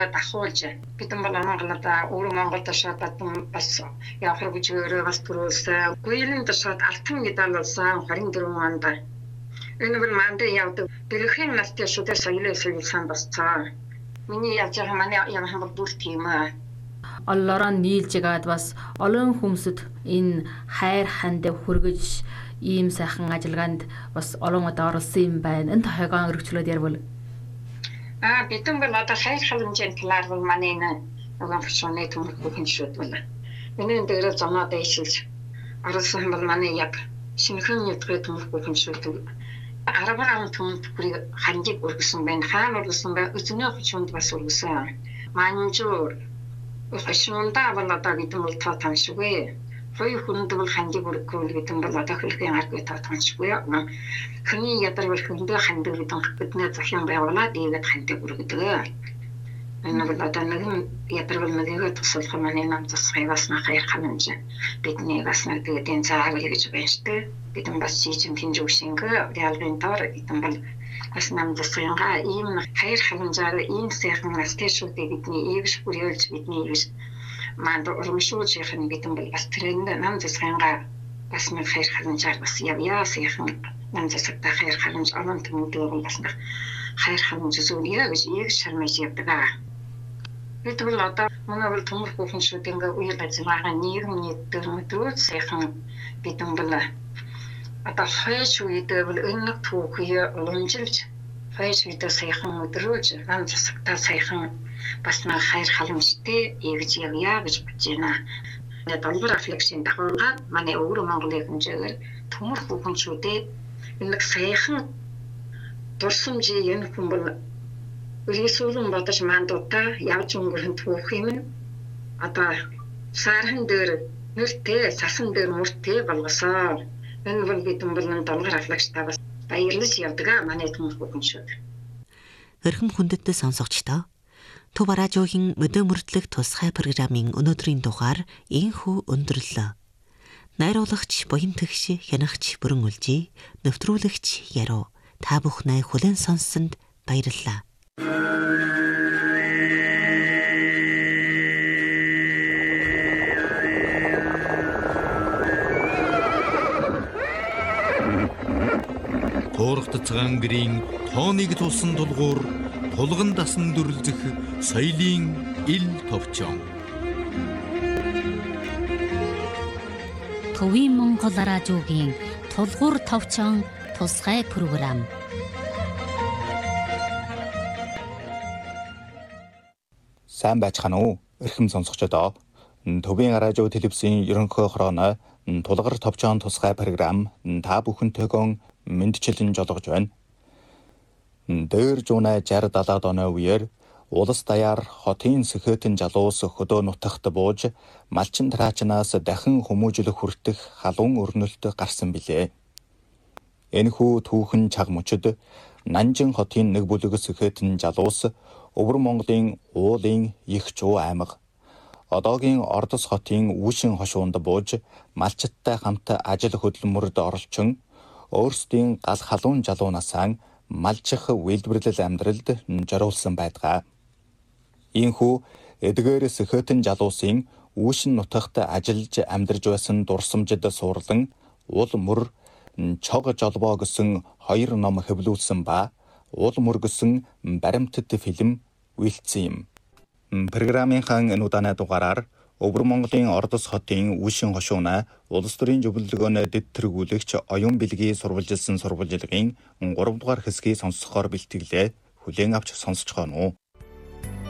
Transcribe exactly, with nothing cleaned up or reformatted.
дахуулж бидэн бол Монголда өөр Монголд шатад бас явах гэж өөрөө бас төрүүлсэн. Гүйлэн ташаад алтан медаль олсон двадцать четыре онд. Энэ бол манд явдаг. Бэлэхийн настай шүдэр соёлын соёлсан босцоо. Миний явж байгаа манай ямар хам бүр тийм аа. Оллороо нийлжгаад бас олон хүмүүсд энэ хайр ханд хүргэж ийм сайхан ажиллагаанд бас олон удаа оролцсон юм байна. Энэ тохиогоо өргөжлөөд ярил. Аа бидэн бол одоо хайр халамжийн талаар бол манай энэ нөгөө фэшны төмөрхөн шүүд байна. Энэ дээр зоноо дэшилж оролцсон бол манай яг шинэхэн нэтгэж төмөрхөн шүүд. Арабын төмөрхөн ханжиг өргөсөн байна. Хаан өргөсөн байна. Өчнөө хүчөнд бас өргөсөн. Манжуур фэшнда бол одоо бидэн бол тоо таньшгүй. Хоёр хүнд бол ханжиг өргөхгүй бидэн бол одоо хөлхийн арга тоо таньшгүй. Хүний ядар бол хүндээ хандаг бидэн бидний зохион байгуулаад ийгээд хандаг өргөдөг. Энэ бол одоо нэг ядар бол нэгэ тусалах манай нам засгаас на хайр халамж бидний бас нэг тийм цаагаар гэж байна шүү дээ. Бидэн бас чижим хинж өгшингөө реалын тоор бидэн бол бас нам засгынгаа ийм хайр халамжаар ийм сайхан настэшүүдийг бидний эвш бүрэлж бидний эвш манд урамшуулж явах нь бидэн бол бас тренд нам засгынгаа бас нэг хайр халамжаар бас явъя сайхан нам засагтаа хайр халамж олон төмөдөө бас нэг хайр халамж зүйлээ гэж яг шармаж явдаг. Бид бол одоо манай бол төмөрхөн шүүд ингээ үйл ажиллагаа нийгмийн төрмөдрөө сайхан бидэн бол одоо хойш үедээ бол энэ түүхий уламжилж хойш үедээ сайхан өдрөөж нам засагтаа сайхан бас нэг хайр халамжтай эгж явъя гэж бодож байна. Энэ долбор афлекшн дагуулгаад манай өвөр Монголын хэмжээгээр төмөрхөн шүүдээ энэ сайхан дурсамжийн энэ хүн бол Рисулун бодож мандуудаа явж өнгөрөх түүх юм. Одоо саархан дээр нэртэй сасан дээр мөртэй болгосоо. Энэ бол бидэн бол долгор афлагчтай бас баярлаж явдаг манай төмөрхөн шүү. Өрхөн хүндэт сонсогчдоо Төв радиогийн мөдөө мөрдлөх тусгай программын өнөөдрийн дугаар ийхүү өндөрлөө. Найруулагч буян тэгш хянагч бүрэн үлжий, нэвтрүүлэгч яруу та бүхнээ хүлээн сонссонд баярлалаа. Туурах цагаан гэрийн тооныг тулсан тулгуур тулган дасан дүрлзэх соёлын ил товчон. Төвийн Монгол радиогийн тулгуур товчон тусгай програм. Сайн байцгаана уу? Эрхэм сонсогчдоо. Төвийн радио телевизийн ерөнхий хорооно тулгар товчон тусгай програм та бүхэнтэйгөө мэдчилэн жолгож байна. Дээр жуунай шард далаад оны үеэр улс даяар хотын сэхэтэн жалуус хөдөө нутагт бууж малчин траачнаас дахин хүмүүжлэх хүртэх халуун өрнөлт гарсан билээ. Энэхүү түүхэн чаг мөчөд Нанжин хотын нэг бүлэг сэхэтэн жалуус Өвөр Монголын уулын их жуу аймаг одоогийн Ордос хотын Үүшин хошуунд бууж малчиттай хамт ажил хөдөлмөрөд оролцсон өөрсдийн гал халуун жалуунасаа малчих үйлдвэрлэл амьдралд зориулсан байдаг. Ийхүү эдгээр сэхэтэн жалуусын Үүшин нутагт ажиллаж амьдарч байсан дурсамжид суурлан уул мөр чог жолбоо гэсэн хоёр ном хэвлүүлсэн ба уул мөр гэсэн баримтат фильм үйлдсэн юм. Программынхан энэ удааны дугаараар Өвөр Монголын Ордос хотын Үүшин хошууна улс төрийн зөвлөлгөөнө дэд тэргүүлэгч оюун билгийн сурвалжилсан сурвалжилгын гурав дугаар хэсгийг сонсохоор бэлтгэлээ. Хүлээн авч сонсож гонуу.